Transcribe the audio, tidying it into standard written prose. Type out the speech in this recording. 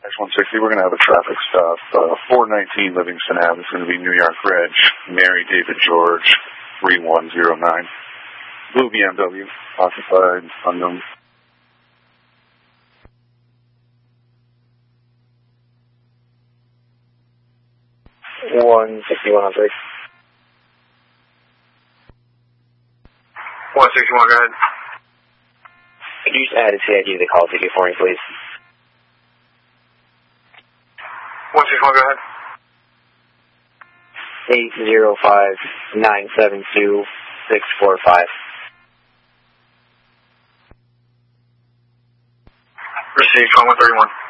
160, we're going to have a traffic stop. 419 Livingston Ave. It's going to be New York Reg, Mary David George, 3109. Blue BMW, occupied, unknown. 161 on 3. 161, go ahead. Could you just add a CID to the call ticket for me, please? 161, go ahead. 805-972-645. Received, 2131.